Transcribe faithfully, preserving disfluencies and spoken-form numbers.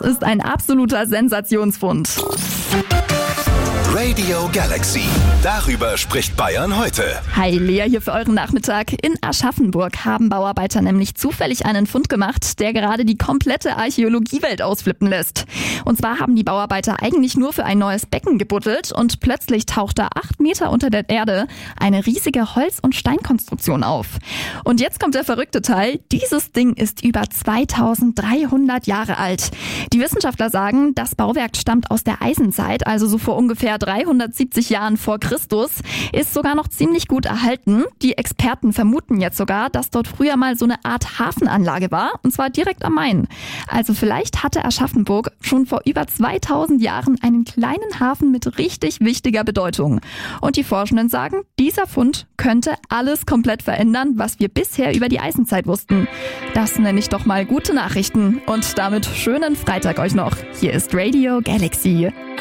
ist ein absoluter Sensationsfund. Radio Galaxy. Darüber spricht Bayern heute. Hi, Lea hier für euren Nachmittag. In Aschaffenburg haben Bauarbeiter nämlich zufällig einen Fund gemacht, der gerade die komplette Archäologiewelt ausflippen lässt. Und zwar haben die Bauarbeiter eigentlich nur für ein neues Becken gebuddelt und plötzlich taucht da acht Meter unter der Erde eine riesige Holz- und Steinkonstruktion auf. Und jetzt kommt der verrückte Teil. Dieses Ding ist über zweitausenddreihundert Jahre alt. Die Wissenschaftler sagen, das Bauwerk stammt aus der Eisenzeit, also so vor ungefähr dreihundertsiebzig Jahren vor Christus, ist sogar noch ziemlich gut erhalten. Die Experten vermuten jetzt sogar, dass dort früher mal so eine Art Hafenanlage war, und zwar direkt am Main. Also vielleicht hatte Aschaffenburg schon vor über zweitausend Jahren einen kleinen Hafen mit richtig wichtiger Bedeutung. Und die Forschenden sagen, dieser Fund könnte alles komplett verändern, was wir bisher über die Eisenzeit wussten. Das nenne ich doch mal gute Nachrichten. Und damit schönen Freitag euch noch. Hier ist Radio Galaxy.